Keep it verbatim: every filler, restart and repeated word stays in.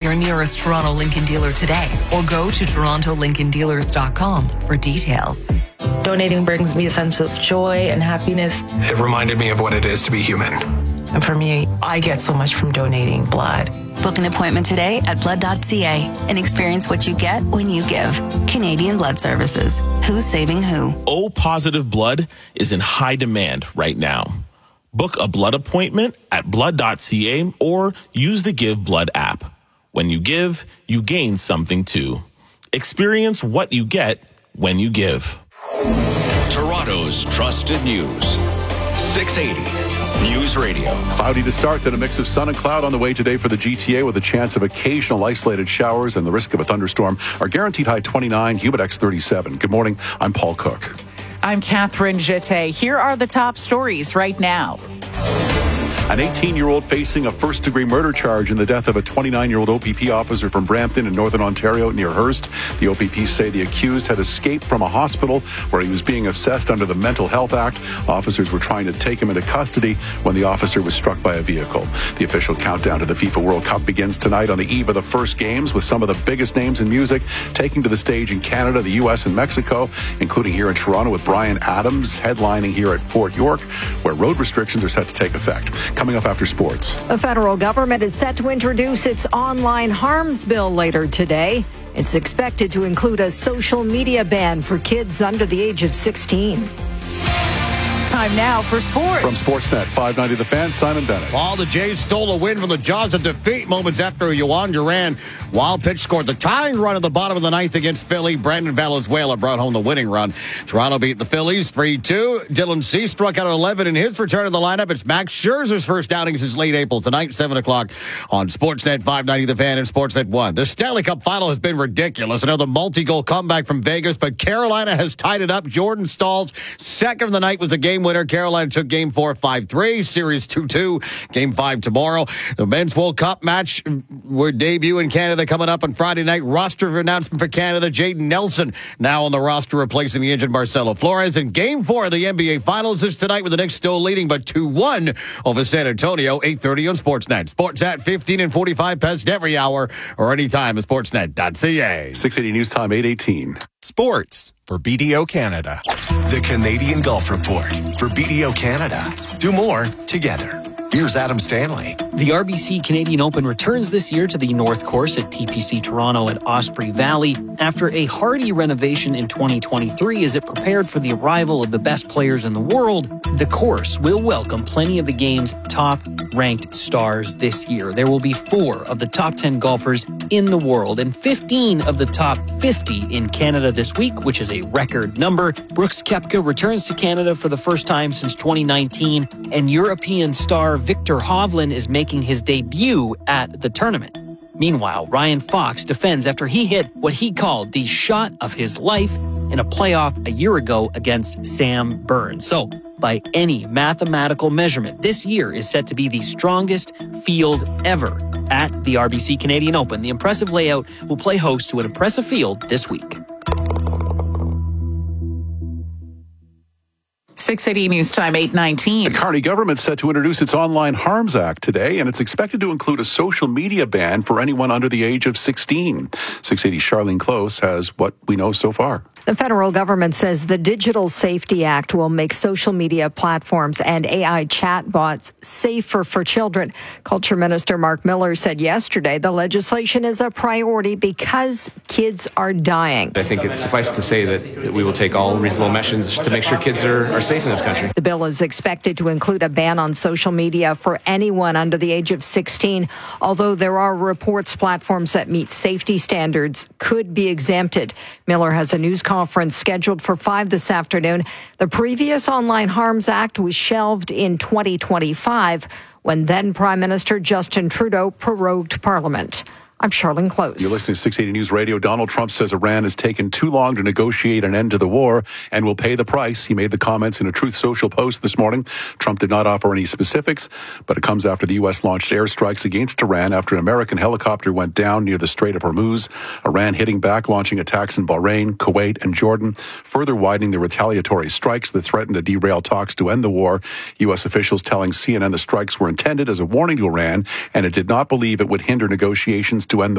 your nearest Toronto Lincoln dealer today or go to toronto lincoln dealers dot com for details. Donating brings me a sense of joy and happiness. It reminded me of what it is to be human. And for me, I get so much from donating blood. Book an appointment today at blood dot c a and experience what you get when you give. Canadian Blood Services. Who's saving who? O-positive blood is in high demand right now. Book a blood appointment at blood dot c a or use the Give Blood app. When you give, you gain something too. Experience what you get when you give. Toronto's trusted news. six eighty News Radio. Cloudy to start, then a mix of sun and cloud on the way today for the G T A with a chance of occasional isolated showers and the risk of a thunderstorm. Our guaranteed high twenty-nine, Humidex thirty-seven. Good morning. I'm Paul Cook. I'm Catherine Jeté. Here are the top stories right now. An eighteen-year-old facing a first-degree murder charge in the death of a twenty-nine-year-old O P P officer from Brampton in Northern Ontario near Hearst. The O P P say the accused had escaped from a hospital where he was being assessed under the Mental Health Act. Officers were trying to take him into custody when the officer was struck by a vehicle. The official countdown to the FIFA World Cup begins tonight on the eve of the first games, with some of the biggest names in music taking to the stage in Canada, the U S, and Mexico, including here in Toronto with Bryan Adams headlining here at Fort York, where road restrictions are set to take effect. Coming up after sports. The federal government is set to introduce its online harms bill later today. It's expected to include a social media ban for kids under the age of sixteen. Time now for sports. From Sportsnet five ninety The Fan, Simon Bennett. While the Jays stole a win from the jaws of defeat moments after Yohan Duran wild pitch scored the tying run at the bottom of the ninth against Philly. Brandon Valenzuela brought home the winning run. Toronto beat the Phillies three two. Dylan Cease struck out at eleven in his return to the lineup. It's Max Scherzer's first outing since late April. Tonight, seven o'clock on Sportsnet five ninety The Fan and Sportsnet one. The Stanley Cup final has been ridiculous. Another multi-goal comeback from Vegas, but Carolina has tied it up. Jordan Staal's second of the night was a game winner. Carolina took game four, five three, series two two, game five tomorrow. The men's World Cup match will debut in Canada coming up on Friday night. Roster announcement for Canada, Jaden Nelson now on the roster replacing the injured Marcelo Flores. And game four of the N B A Finals is tonight with the Knicks still leading, but two one over San Antonio, eight thirty on Sportsnet. Sportsnet fifteen and forty-five past every hour or anytime at sportsnet dot c a. six eighty News Time, eight eighteen. Sports for B D O Canada. The Canadian Golf Report for B D O Canada. Do more together. Here's Adam Stanley. The R B C Canadian Open returns this year to the North Course at T P C Toronto at Osprey Valley after a hearty renovation in twenty twenty-three as it prepared for the arrival of the best players in the world. The course will welcome plenty of the game's top-ranked stars this year. There will be four of the top ten golfers in the world and fifteen of the top fifty in Canada this week, which is a record number. Brooks Koepka returns to Canada for the first time since twenty nineteen, and European star Victor Hovland is making his debut at the tournament. Meanwhile, Ryan Fox defends after he hit what he called the shot of his life in a playoff a year ago against Sam Burns. So, by any mathematical measurement, this year is set to be the strongest field ever at the R B C Canadian Open. The impressive layout will play host to an impressive field this week. six eighty News Time, eight nineteen. The Carney government set to introduce its Online Harms Act today, and it's expected to include a social media ban for anyone under the age of sixteen. six eighty Charlene Close has what we know so far. The federal government says the Digital Safety Act will make social media platforms and A I chatbots safer for children. Culture Minister Mark Miller said yesterday the legislation is a priority because kids are dying. I think it's suffice to say that we will take all reasonable measures to make sure kids are, are safe in this country. The bill is expected to include a ban on social media for anyone under the age of sixteen, although there are reports platforms that meet safety standards could be exempted. Miller has a news conference scheduled for five this afternoon. The previous Online Harms Act was shelved in twenty twenty-five when then Prime Minister Justin Trudeau prorogued Parliament. I'm Charlene Close. You're listening to six eighty News Radio. Donald Trump says Iran has taken too long to negotiate an end to the war and will pay the price. He made the comments in a Truth Social post this morning. Trump did not offer any specifics, but it comes after the U S launched airstrikes against Iran after an American helicopter went down near the Strait of Hormuz. Iran hitting back, launching attacks in Bahrain, Kuwait, and Jordan, further widening the retaliatory strikes that threatened to derail talks to end the war. U S officials telling C N N the strikes were intended as a warning to Iran, and it did not believe it would hinder negotiations to end the